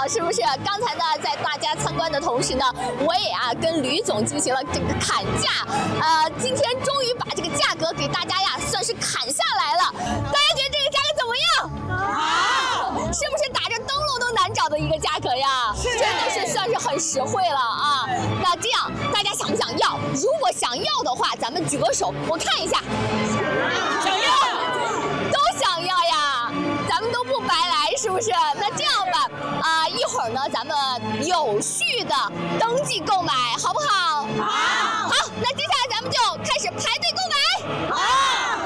是不是？刚才呢，在大家参观的同时呢，我也跟吕总进行了这个砍价，今天终于把这个价格给大家算是砍下来了。大家觉得这个价格怎么样？好，是不是打着灯笼都难找的一个价格呀？真的是算是很实惠了啊！那这样大家想不想要？如果想要的话，咱们举个手，我看一下。想要，都想要呀！咱们都不白来，是不是？那这样吧，一会儿呢，咱们有序的登记购买，好不好？好。好，那接下来咱们就开始排队购买。好。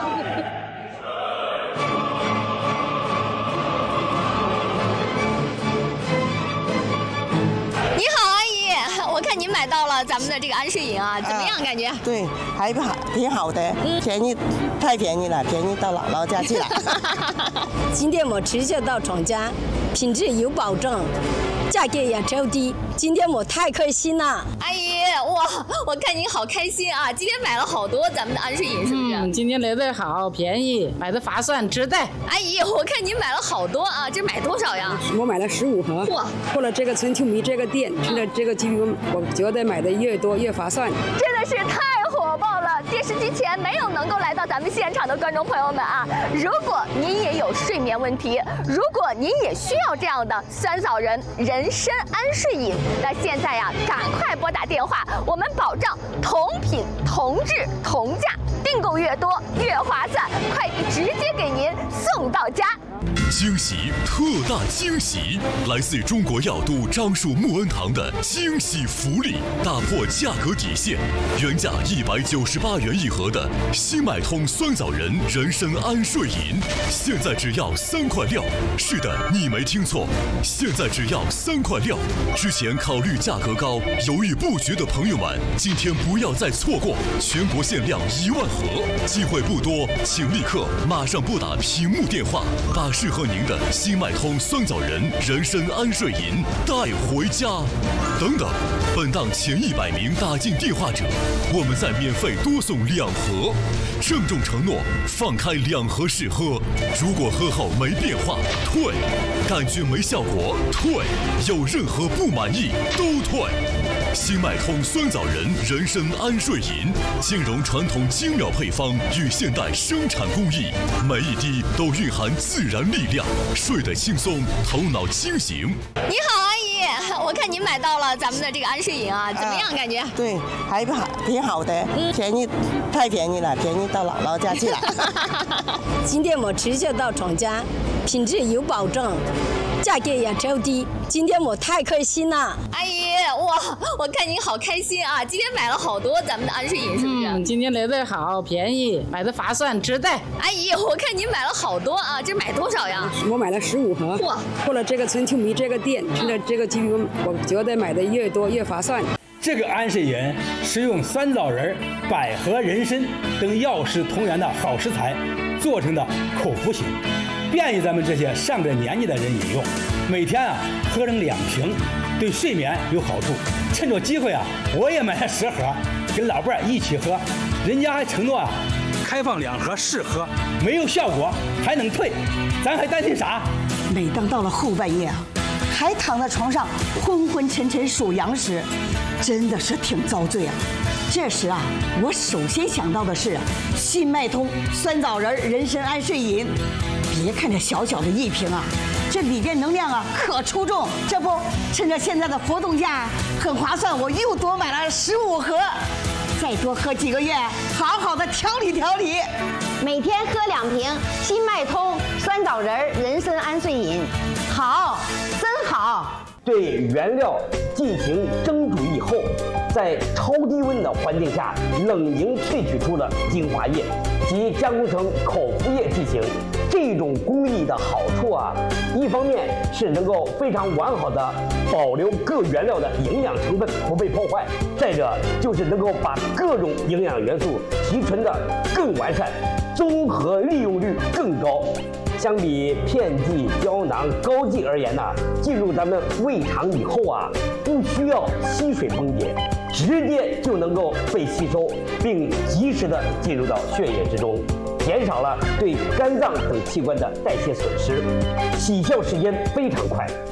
你好，阿姨，我看您买到了咱们的这个安睡饮啊，怎么样？感觉？ 对，还挺好的，便宜，太便宜了，便宜到姥姥家去了。 今天我直接到厂家，品质有保证，价格也超低。今天我太开心了， 阿姨，哇，我看您好开心啊！今天买了好多咱们的安睡饮，是不是？ 今天来的好便宜，买的划算，值得。 阿姨，我看您买了好多啊，这买多少呀？ 我买了15盒。哇！过了这个春秋米这个店，趁着这个机会，我觉得买的越多越划算。 真的是太火爆了！电视机前没有能够来到咱们现场的观众朋友们啊，如果您也有睡眠问题，如果您也需要这样的酸枣仁人参安睡饮，那现在赶快拨打电话，我们保障同品同质同价，订购越多越划算，快递直接给您送到家。 惊喜，特大惊喜！来自中国药都樟树木恩堂的惊喜福利，打破价格底线，原价198元一盒的新麦通酸枣仁人参安睡饮，现在只要3块6。是的，你没听错，现在只要3块6。之前考虑价格高，犹豫不决的朋友们，今天不要再错过，全国限量1万盒，机会不多，请立刻马上拨打屏幕电话，把适合您的新麦通酸枣仁人参安睡饮带回家。等等，本档前100名打进电话者，我们再免费多送2盒，郑重承诺放开2盒试喝，如果喝后没变化退，感觉没效果退，有任何不满意都退。新麦通酸枣仁人参安睡饮，兼容传统精妙配方与现代生产工艺，每一滴都蕴含自然力量，睡得轻松，头脑清醒。 你好，阿姨，我看您买到了咱们的这个安睡饮啊，怎么样？感觉？ 对，还挺好的，便宜，太便宜了，便宜到姥姥家去了。 今天我直接到厂家，品质有保证，价格也超低。今天我太开心了， 阿姨，哇，我看您好开心啊！今天买了好多咱们的安睡饮，是不是？ 今天来的好便宜，买的划算，值得。 阿姨，我看您买了好多啊，这买多少呀？ 我买了15盒。哇！过了这个春秋米这个店，趁着这个机会，我觉得买的越多越划算。 这个安睡饮是用酸枣仁、百合、人参等药食同源的好食材做成的口服型，便于咱们这些上着年纪的人饮用。每天喝上2瓶，对睡眠有好处。趁着机会我也买了10盒，跟老伴一起喝。人家还承诺开放2盒试喝，没有效果还能退，咱还担心啥？ 每当到了后半夜还躺在床上昏昏沉沉数羊时，真的是挺遭罪啊。这时我首先想到的是新麦通酸枣仁人参安睡饮。别看这小小的1瓶这里边能量可出众。这不，趁着现在的活动价很划算，我又多买了15盒，再多喝几个月，好好的调理调理。 每天喝2瓶新麦通酸枣仁人参安睡饮，好，真好。 对原料进行蒸煮以后，在超低温的环境下冷凝萃取出了精华液及加工成口服液剂型。这种工艺的好处一方面是能够非常完好的保留各原料的营养成分不被破坏，再者就是能够把各种营养元素提纯的更完善，综合利用率更高。相比片剂、胶囊、膏剂而言进入咱们胃肠以后不需要吸水崩解，直接就能够被吸收，并及时的进入到血液之中，减少了对肝脏等器官的代谢损失，起效时间非常快。